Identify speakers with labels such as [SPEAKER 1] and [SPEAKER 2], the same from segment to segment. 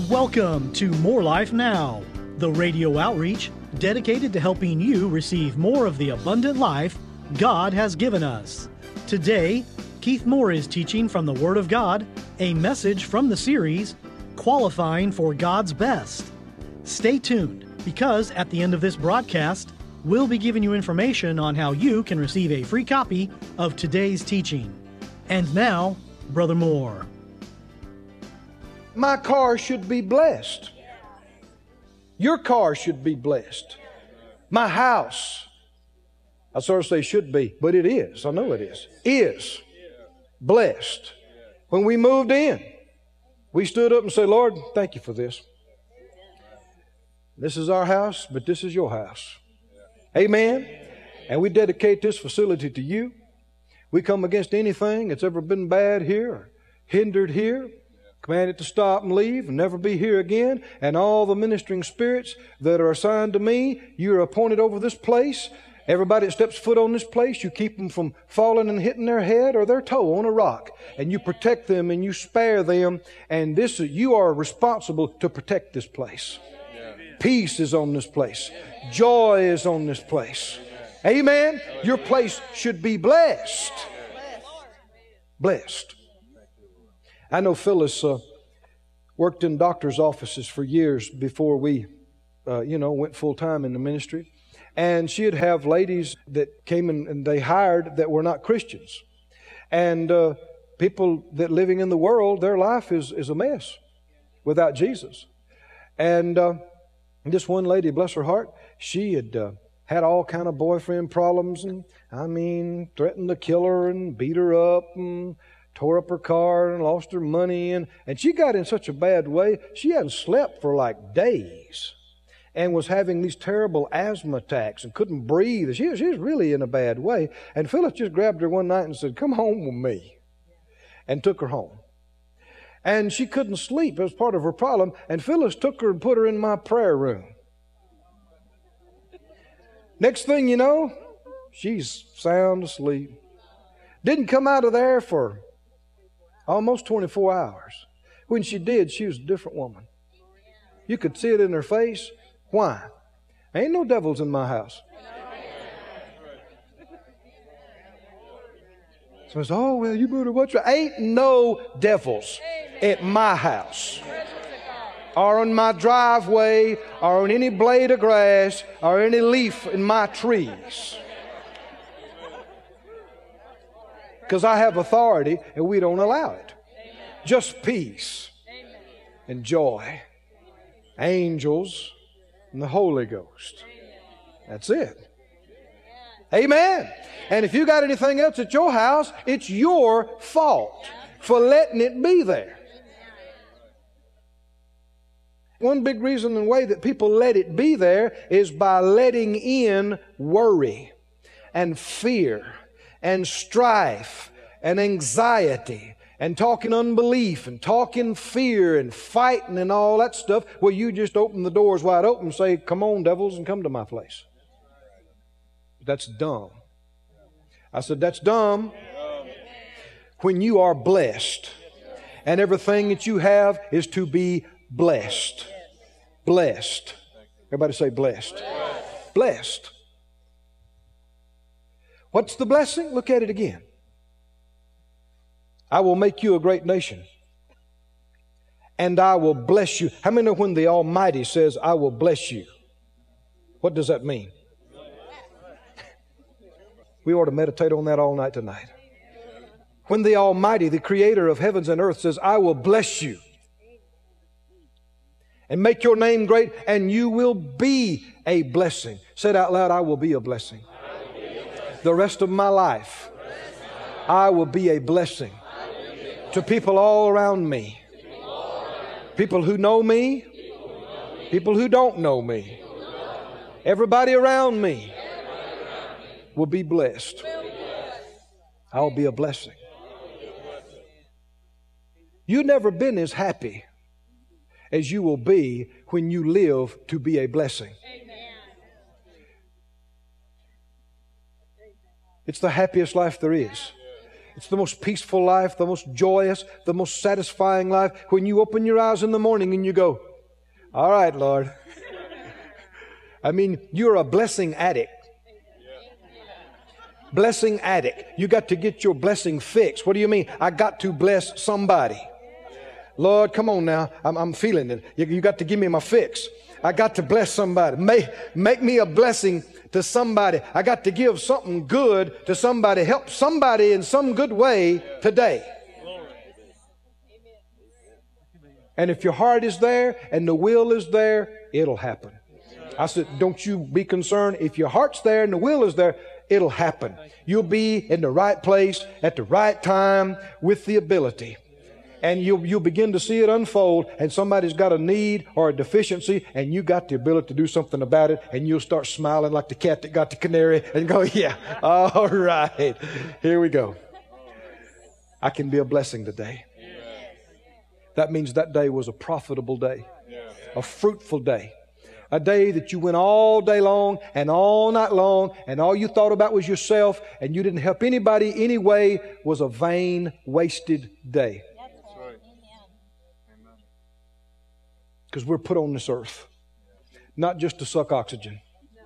[SPEAKER 1] Welcome to More Life Now, the radio outreach dedicated to helping you receive more of the abundant life God has given us. Today, Keith Moore is teaching from the Word of God, a message from the series, Qualifying for God's Best. Stay tuned, because at the end of this broadcast, we'll be giving you information on how you can receive a free copy of today's teaching. And now, Brother Moore.
[SPEAKER 2] My car should be blessed. Your car should be blessed. My house, I sort of say should be, but it is. I know it is blessed. When we moved in, we stood up and said, Lord, thank you for this. This is our house, but this is your house. Amen. And we dedicate this facility to you. We come against anything that's ever been bad here or hindered here. Command it to stop and leave and never be here again. And all the ministering spirits that are assigned to me, you are appointed over this place. Everybody that steps foot on this place, you keep them from falling and hitting their head or their toe on a rock. And you protect them and you spare them. And you are responsible to protect this place. Peace is on this place. Joy is on this place. Amen. Your place should be blessed. Blessed. I know Phyllis worked in doctor's offices for years before we, went full time in the ministry. And she'd have ladies that came in and they hired that were not Christians. And people that living in the world, their life is a mess without Jesus. And this one lady, bless her heart, she had all kind of boyfriend problems, and threatened to kill her and beat her up and tore up her car and lost her money, and she got in such a bad way, she hadn't slept for like days and was having these terrible asthma attacks and couldn't breathe. She was really in a bad way. And Phyllis just grabbed her one night and said, come home with me, and took her home. And she couldn't sleep. It was part of her problem. And Phyllis took her and put her in my prayer room. Next thing you know, she's sound asleep. Didn't come out of there for almost 24 hours. When she did, she was a different woman. You could see it in her face. Why? Ain't no devils in my house. So I said, oh, well, you better watch it. Ain't no devils at my house, or on my driveway, or on any blade of grass, or any leaf in my trees. Because I have authority and we don't allow it. Just peace and joy, angels, and the Holy Ghost. That's it. Amen. And if you got anything else at your house, it's your fault for letting it be there. One big reason and way that people let it be there is by letting in worry and fear and strife and anxiety and talking unbelief and talking fear and fighting and all that stuff, where you just open the doors wide open and say, come on, devils, and come to my place. That's dumb. I said, that's dumb. When you are blessed and everything that you have is to be blessed. Blessed. Everybody say blessed. Blessed. What's the blessing? Look at it again. I will make you a great nation, and I will bless you. How many know when the Almighty says, I will bless you? What does that mean? We ought to meditate on that all night tonight. When the Almighty, the Creator of heavens and earth, says, I will bless you and make your name great, and you will be a blessing. Say it out loud, I will be a blessing. The rest of my life, I will be a blessing to people all around me. People who know me, people who don't know me. Everybody around me will be blessed. I'll be a blessing. You've never been as happy as you will be when you live to be a blessing. It's the happiest life there is. It's the most peaceful life, the most joyous, the most satisfying life. When you open your eyes in the morning and you go, all right, Lord. I mean, you're a blessing addict. Blessing addict. You got to get your blessing fixed. What do you mean? I got to bless somebody. Lord, come on now. I'm feeling it. You got to give me my fix. I got to bless somebody. Make me a blessing to somebody. I got to give something good to somebody. Help somebody in some good way today. And if your heart is there and the will is there, it'll happen. I said, don't you be concerned. If your heart's there and the will is there, it'll happen. You'll be in the right place at the right time with the ability. And you'll begin to see it unfold, and somebody's got a need or a deficiency, and you got the ability to do something about it, and you'll start smiling like the cat that got the canary and go, yeah, all right, here we go. I can be a blessing today. That means that day was a profitable day, a fruitful day. A day that you went all day long and all night long, and all you thought about was yourself, and you didn't help anybody any way, was a vain, wasted day. Because we're put on this earth, not just to suck oxygen,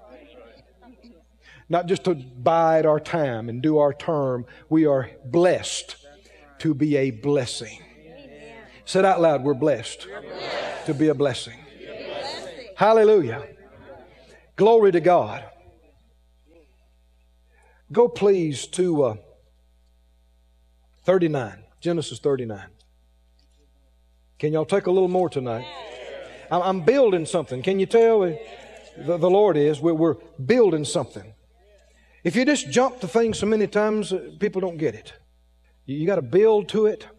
[SPEAKER 2] not just to bide our time and do our term. We are blessed to be a blessing. Say it out loud, we're blessed to be a blessing. Hallelujah. Glory to God. Go please to 39, Genesis 39. Can y'all take a little more tonight? I'm building something. Can you tell? The Lord is. We're building something. If you just jump to things so many times, people don't get it. You got to build to it.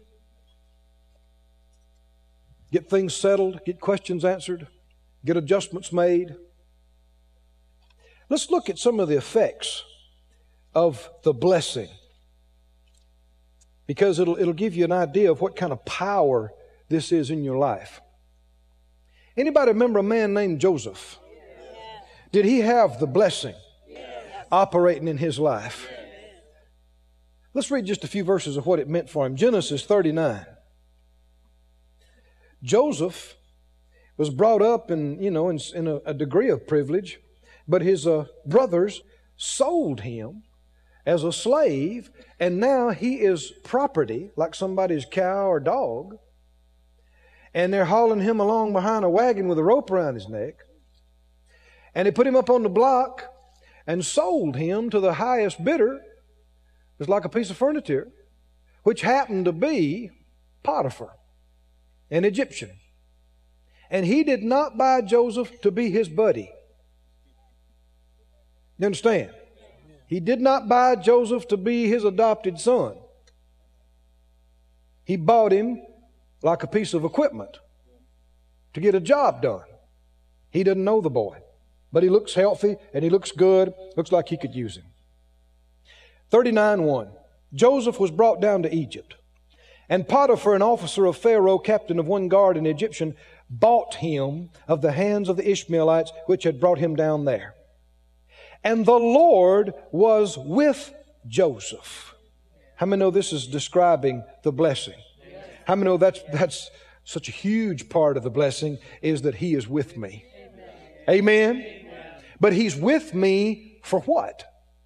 [SPEAKER 2] Get things settled. Get questions answered. Get adjustments made. Let's look at some of the effects of the blessing, because it'll give you an idea of what kind of power this is in your life. Anybody remember a man named Joseph? Did he have the blessing operating in his life? Let's read just a few verses of what it meant for him. Genesis 39. Joseph was brought up in a degree of privilege, but his brothers sold him as a slave, and now he is property, like somebody's cow or dog, and they're hauling him along behind a wagon with a rope around his neck, and they put him up on the block and sold him to the highest bidder. It was like a piece of furniture, which happened to be Potiphar, an Egyptian. And he did not buy Joseph to be his buddy. You understand? He did not buy Joseph to be his adopted son. He bought him like a piece of equipment to get a job done. He doesn't know the boy, but he looks healthy and he looks good. Looks like he could use him. 39:1. Joseph was brought down to Egypt, and Potiphar, an officer of Pharaoh, captain of one guard, an Egyptian, bought him of the hands of the Ishmaelites, which had brought him down there. And the Lord was with Joseph. How many know this is describing the blessing? How many know that's such a huge part of the blessing, is that He is with me? Amen? But He's with me for what?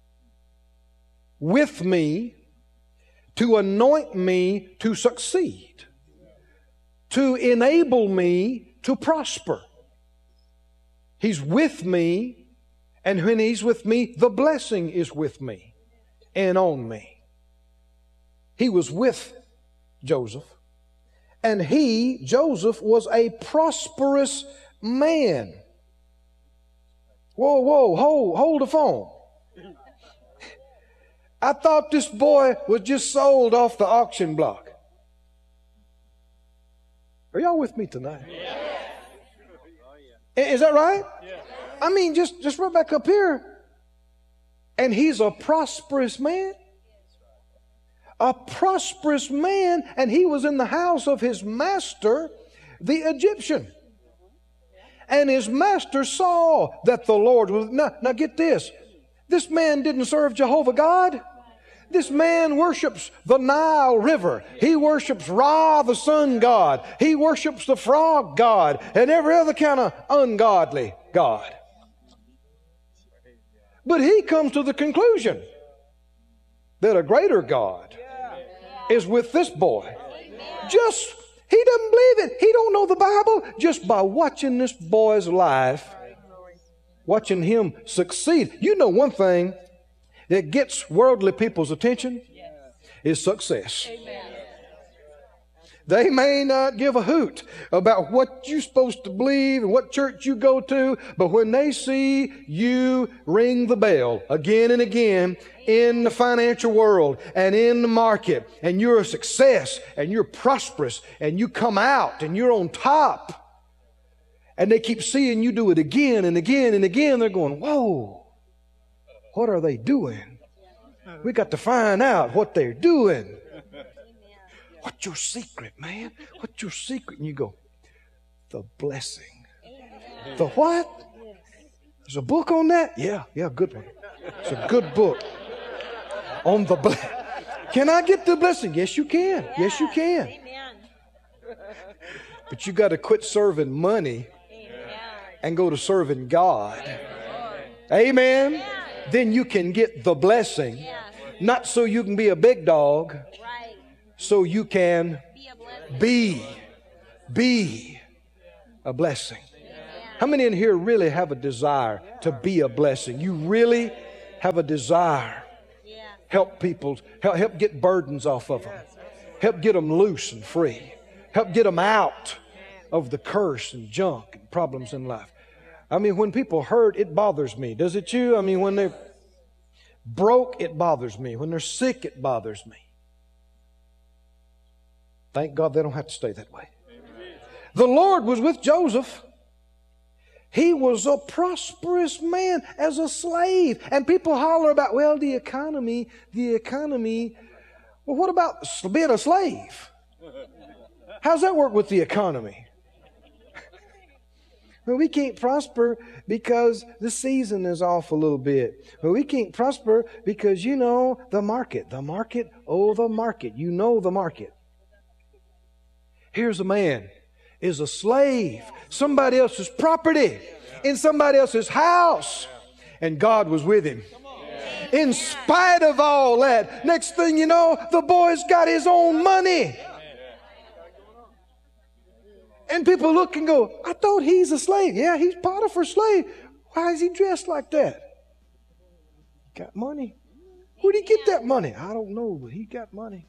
[SPEAKER 2] With me to anoint me to succeed, to enable me to prosper. He's with me, and when He's with me, the blessing is with me and on me. He was with Joseph, and Joseph, was a prosperous man. Whoa, hold the phone. I thought this boy was just sold off the auction block. Are y'all with me tonight? Yeah. Is that right? Yeah. I mean, just right back up here. And he's a prosperous man. A prosperous man, and he was in the house of his master, the Egyptian. And his master saw that the Lord was... Now get this. This man didn't serve Jehovah God. This man worships the Nile River. He worships Ra, the sun god. He worships the frog god and every other kind of ungodly god. But he comes to the conclusion that a greater God is with this boy. He doesn't believe it. He don't know the Bible. Just by watching this boy's life, watching him succeed. You know one thing that gets worldly people's attention is success. They may not give a hoot about what you're supposed to believe and what church you go to, but when they see you ring the bell again and again in the financial world and in the market, and you're a success and you're prosperous and you come out and you're on top, and they keep seeing you do it again and again and again, they're going, whoa, what are they doing? We got to find out what they're doing. What's your secret, man? What's your secret? And you go, the blessing. The what? There's a book on that? Yeah, good one. It's a good book. On the blessing. Can I get the blessing? Yes, you can. Yes, you can. But you got to quit serving money and go to serving God. Amen. Then you can get the blessing. Not so you can be a big dog. So you can be a blessing. How many in here really have a desire to be a blessing? You really have a desire. Help people, help get burdens off of them. Help get them loose and free. Help get them out of the curse and junk and problems in life. I mean, when people hurt, it bothers me. Does it you? I mean, when they're broke, it bothers me. When they're sick, it bothers me. Thank God they don't have to stay that way. The Lord was with Joseph. He was a prosperous man as a slave. And people holler about, well, the economy. Well, what about being a slave? How's that work with the economy? Well, we can't prosper because the season is off a little bit. Well, we can't prosper because, you know, the market. The market. You know the market. Here's a man is a slave, somebody else's property, in somebody else's house, and God was with him. In spite of all that, next thing you know, the boy's got his own money. And people look and go, I thought he's a slave. Yeah, he's Potiphar's slave. Why is he dressed like that? He got money. Where'd he get that money? I don't know, but he got money.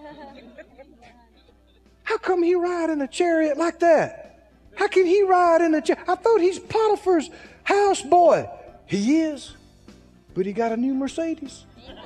[SPEAKER 2] How come he ride in a chariot like that? How can he ride in a chariot? I thought he's Potiphar's houseboy. He is, but he got a new Mercedes.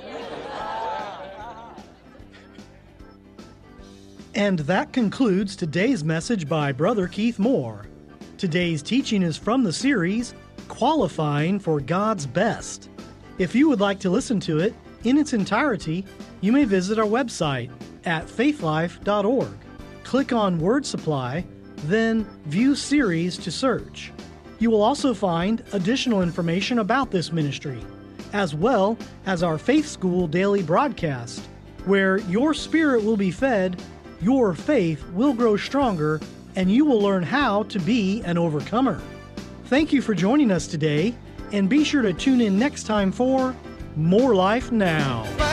[SPEAKER 1] And that concludes today's message by Brother Keith Moore. Today's teaching is from the series, Qualifying for God's Best. If you would like to listen to it in its entirety, you may visit our website at faithlife.org. Click on Word Supply, then View Series to search. You will also find additional information about this ministry, as well as our Faith School daily broadcast, where your spirit will be fed, your faith will grow stronger, and you will learn how to be an overcomer. Thank you for joining us today, and be sure to tune in next time for More Life Now.